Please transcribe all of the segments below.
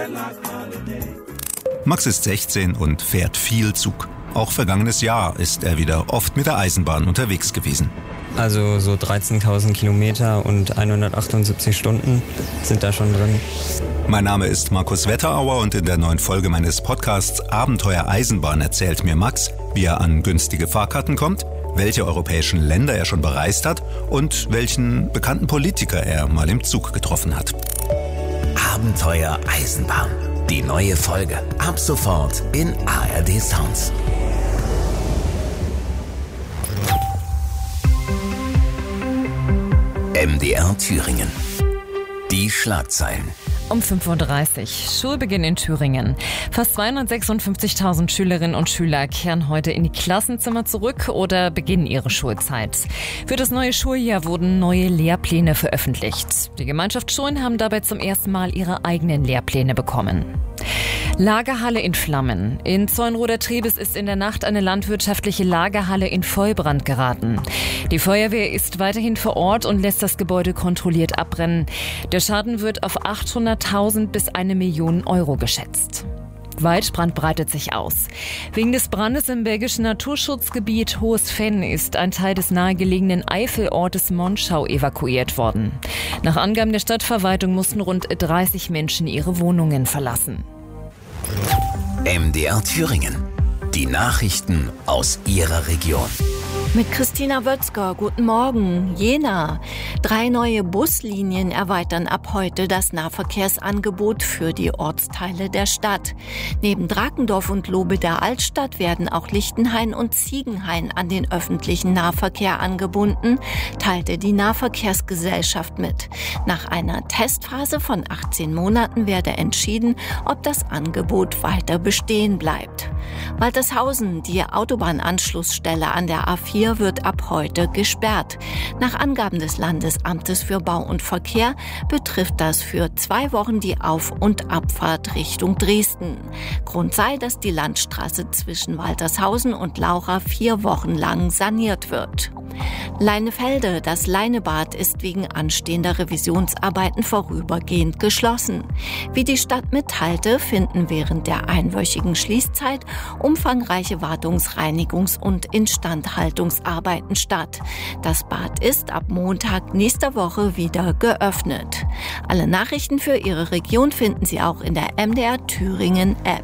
Max ist 16 und fährt viel Zug. Auch vergangenes Jahr ist er wieder oft mit der Eisenbahn unterwegs gewesen. Also so 13.000 Kilometer und 178 Stunden sind da schon drin. Mein Name ist Markus Wetterauer und in der neuen Folge meines Podcasts Abenteuer Eisenbahn erzählt mir Max, wie er an günstige Fahrkarten kommt, welche europäischen Länder er schon bereist hat und welchen bekannten Politiker er mal im Zug getroffen hat. Abenteuer Eisenbahn. Die neue Folge. Ab sofort in ARD Sounds. MDR Thüringen. Die Schlagzeilen. Um 5.30 Uhr. Schulbeginn in Thüringen. Fast 256.000 Schülerinnen und Schüler kehren heute in die Klassenzimmer zurück oder beginnen ihre Schulzeit. Für das neue Schuljahr wurden neue Lehrpläne veröffentlicht. Die Gemeinschaft Schulen haben dabei zum ersten Mal ihre eigenen Lehrpläne bekommen. Lagerhalle in Flammen. In Zeunroder-Trebes ist in der Nacht eine landwirtschaftliche Lagerhalle in Vollbrand geraten. Die Feuerwehr ist weiterhin vor Ort und lässt das Gebäude kontrolliert abbrennen. Der Schaden wird auf 800.000 bis 1 Million Euro geschätzt. Waldbrand breitet sich aus. Wegen des Brandes im belgischen Naturschutzgebiet Hohes Venn ist ein Teil des nahegelegenen Eifelortes Monschau evakuiert worden. Nach Angaben der Stadtverwaltung mussten rund 30 Menschen ihre Wohnungen verlassen. MDR Thüringen. Die Nachrichten aus Ihrer Region. Mit Christina Wötzger, guten Morgen. Jena. 3 neue Buslinien erweitern ab heute das Nahverkehrsangebot für die Ortsteile der Stadt. Neben Drakendorf und Lobe der Altstadt werden auch Lichtenhain und Ziegenhain an den öffentlichen Nahverkehr angebunden, teilte die Nahverkehrsgesellschaft mit. Nach einer Testphase von 18 Monaten werde entschieden, ob das Angebot weiter bestehen bleibt. Waltershausen, die Autobahnanschlussstelle an der A4, wird ab heute gesperrt. Nach Angaben des Landesamtes für Bau und Verkehr betrifft das für 2 Wochen die Auf- und Abfahrt Richtung Dresden. Grund sei, dass die Landstraße zwischen Waltershausen und Laucha 4 Wochen lang saniert wird. Leinefelde, das Leinebad, ist wegen anstehender Revisionsarbeiten vorübergehend geschlossen. Wie die Stadt mitteilte, finden während der einwöchigen Schließzeit umfangreiche Wartungs-, Reinigungs- und Instandhaltungsarbeiten statt. Das Bad ist ab Montag nächster Woche wieder geöffnet. Alle Nachrichten für Ihre Region finden Sie auch in der MDR Thüringen App.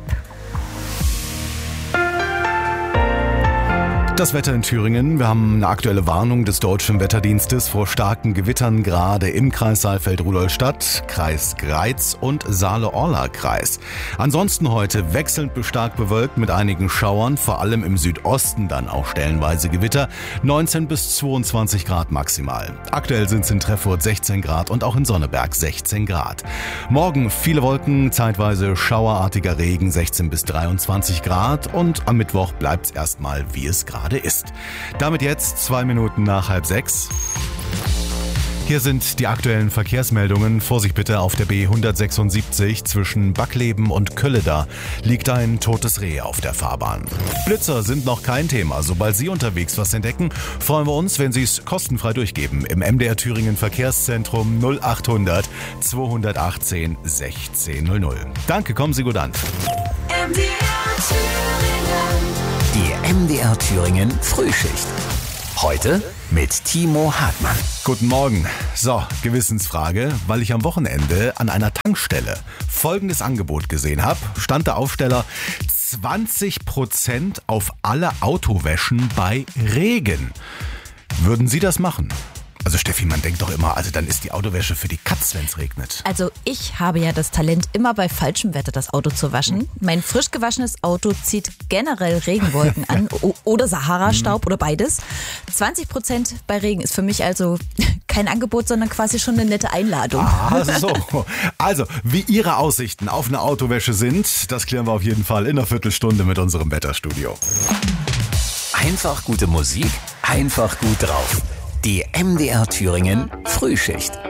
Das Wetter in Thüringen. Wir haben eine aktuelle Warnung des Deutschen Wetterdienstes vor starken Gewittern, gerade im Kreis Saalfeld-Rudolstadt, Kreis Greiz und Saale-Orla-Kreis. Ansonsten heute wechselnd bis stark bewölkt mit einigen Schauern, vor allem im Südosten dann auch stellenweise Gewitter. 19 bis 22 Grad maximal. Aktuell sind es in Treffurt 16 Grad und auch in Sonneberg 16 Grad. Morgen viele Wolken, zeitweise schauerartiger Regen, 16 bis 23 Grad und am Mittwoch bleibt es erstmal, wie es gerade ist. Damit jetzt 2 Minuten nach 5:30. Hier sind die aktuellen Verkehrsmeldungen. Vorsicht bitte, auf der B176 zwischen Backleben und Kölleda liegt ein totes Reh auf der Fahrbahn. Blitzer sind noch kein Thema. Sobald Sie unterwegs was entdecken, freuen wir uns, wenn Sie es kostenfrei durchgeben. Im MDR Thüringen Verkehrszentrum 0800 218 1600. Danke, kommen Sie gut an. Die MDR Thüringen Frühschicht. Heute mit Timo Hartmann. Guten Morgen. So, Gewissensfrage, weil ich am Wochenende an einer Tankstelle folgendes Angebot gesehen habe, stand der Aufsteller 20% auf alle Autowäschen bei Regen. Würden Sie das machen? Also Steffi, man denkt doch immer, also dann ist die Autowäsche für die Katz, wenn es regnet. Also ich habe ja das Talent, immer bei falschem Wetter das Auto zu waschen. Mein frisch gewaschenes Auto zieht generell Regenwolken an oder Sahara-Staub oder beides. 20% bei Regen ist für mich also kein Angebot, sondern quasi schon eine nette Einladung. Ah, so. Also, wie Ihre Aussichten auf eine Autowäsche sind, das klären wir auf jeden Fall in einer Viertelstunde mit unserem Wetterstudio. Einfach gute Musik, einfach gut drauf. Die MDR Thüringen Frühschicht.